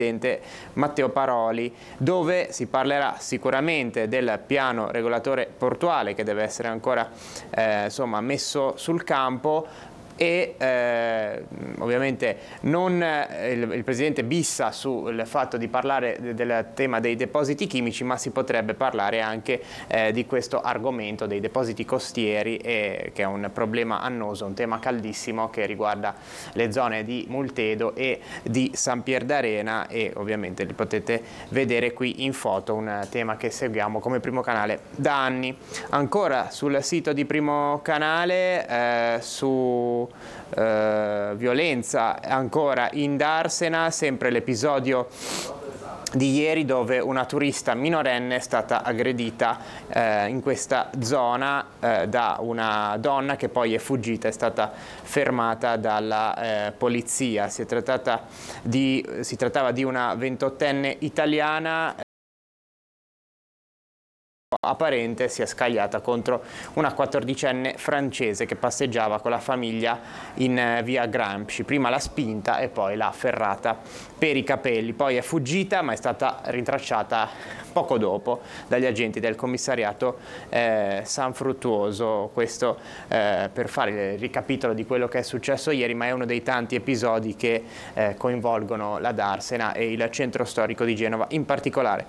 Matteo Paroli, dove si parlerà sicuramente del piano regolatore portuale che deve essere ancora messo sul campo, e ovviamente il Presidente bissa sul fatto di parlare del tema dei depositi chimici, ma si potrebbe parlare anche di questo argomento dei depositi costieri, che è un problema annoso, un tema caldissimo che riguarda le zone di Multedo e di San Pierdarena, e ovviamente li potete vedere qui in foto, un tema che seguiamo come Primo Canale da anni. Ancora sul sito di Primo Canale, su violenza ancora in Darsena, sempre l'episodio di ieri dove una turista minorenne è stata aggredita in questa zona da una donna che poi è fuggita, è stata fermata dalla polizia. Si trattava di una 28enne italiana. Apparente si è scagliata contro una 14enne francese che passeggiava con la famiglia in via Gramsci. Prima l'ha spinta e poi l'ha afferrata per i capelli, poi è fuggita, ma è stata rintracciata poco dopo dagli agenti del commissariato San Fruttuoso. Questo per fare il ricapitolo di quello che è successo ieri, ma è uno dei tanti episodi che coinvolgono la Darsena e il centro storico di Genova in particolare.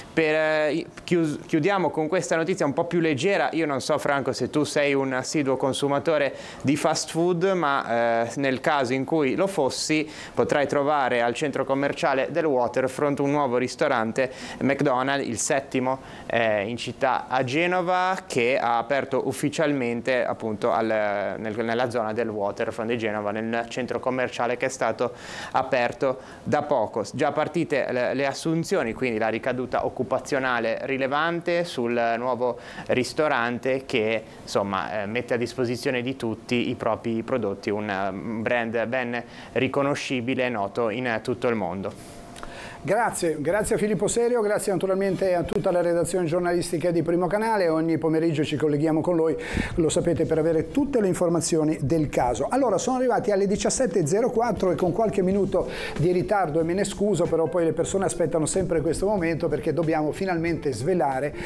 Chiudiamo con questa notizia un po' più leggera. Io non so, Franco, se tu sei un assiduo consumatore di fast food, ma nel caso in cui lo fossi, potrai trovare al centro commerciale del Waterfront un nuovo ristorante McDonald's, il 7º in città a Genova, che ha aperto ufficialmente appunto nella zona del Waterfront di Genova, nel centro commerciale che è stato aperto da poco. Già partite le assunzioni, quindi la ricaduta occupazionale rilevante sul nuovo ristorante che insomma mette a disposizione di tutti i propri prodotti, un brand ben riconoscibile e noto in tutto il mondo. Grazie a Filippo Serio, grazie naturalmente a tutta la redazione giornalistica di Primo Canale. Ogni pomeriggio ci colleghiamo con lui, lo sapete, per avere tutte le informazioni del caso. Allora, sono arrivati alle 17.04 e con qualche minuto di ritardo, e me ne scuso, però poi le persone aspettano sempre questo momento perché dobbiamo finalmente svelare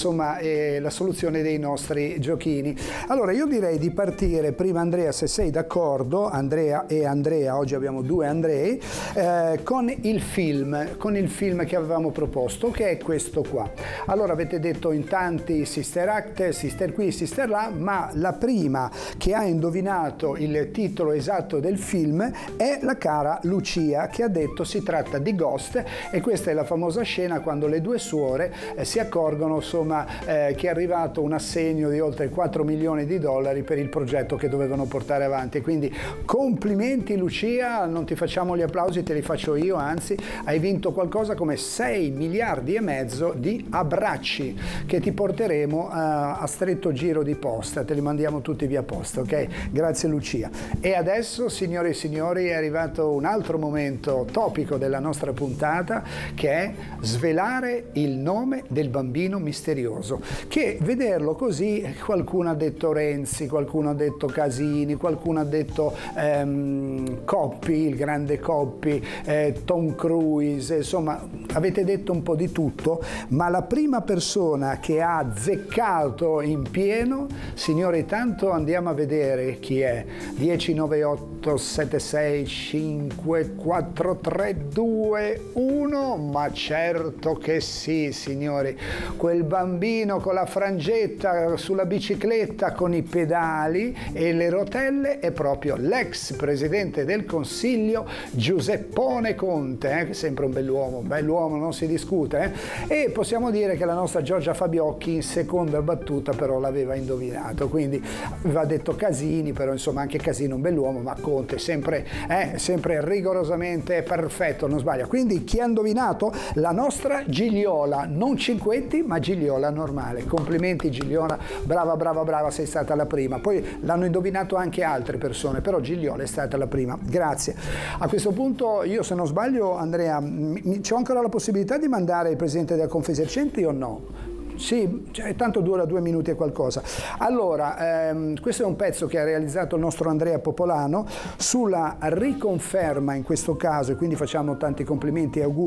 la soluzione dei nostri giochini. Allora, io direi di partire prima, Andrea, se sei d'accordo, Andrea, oggi abbiamo due Andrei, con il film che avevamo proposto, che è questo qua. Allora, avete detto in tanti Sister Act, Sister qui, Sister là, ma la prima che ha indovinato il titolo esatto del film è la cara Lucia, che ha detto si tratta di Ghost, e questa è la famosa scena quando le due suore si accorgono che è arrivato un assegno di oltre 4 milioni di dollari per il progetto che dovevano portare avanti. Quindi complimenti Lucia, non ti facciamo gli applausi, te li faccio io, anzi hai vinto qualcosa come 6 miliardi e mezzo di abbracci che ti porteremo a stretto giro di posta, te li mandiamo tutti via posta, ok? Grazie Lucia. E adesso, signore e signori, è arrivato un altro momento topico della nostra puntata, che è svelare il nome del bambino misterioso, che vederlo così, qualcuno ha detto Renzi, qualcuno ha detto Casini, qualcuno ha detto Coppi, il grande Coppi, Tom Cruise, insomma avete detto un po' di tutto, ma la prima persona che ha azzeccato in pieno, signori, tanto andiamo a vedere chi è. 10 9 8 7 6 5 4 3 2 1, ma certo che sì, signori, quel bambino con la frangetta sulla bicicletta con i pedali e le rotelle è proprio l'ex presidente del Consiglio Giuseppone Conte, sempre un bell'uomo, non si discute, e possiamo dire che la nostra Giorgia Fabiocchi in seconda battuta però l'aveva indovinato, quindi aveva detto Casini, però insomma anche Casini un bell'uomo, ma Conte sempre rigorosamente perfetto, non sbaglia. Quindi chi ha indovinato? La nostra Gigliola, non Cinquetti ma Gigliola normale. Complimenti Gigliola, brava, sei stata la prima. Poi l'hanno indovinato anche altre persone, però Gigliola è stata la prima, grazie. A questo punto io, se non sbaglio, Andrea, c'ho ancora la possibilità di mandare il presidente della Confesercenti o no? Sì, cioè, tanto dura 2 minuti e qualcosa. Allora, questo è un pezzo che ha realizzato il nostro Andrea Popolano sulla riconferma in questo caso, e quindi facciamo tanti complimenti e auguri